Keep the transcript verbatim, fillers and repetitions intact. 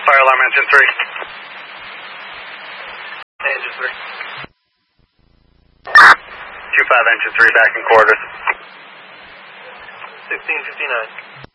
fire alarm engine three. Engine three. two five engine three back in quarters. sixteen fifty-nine.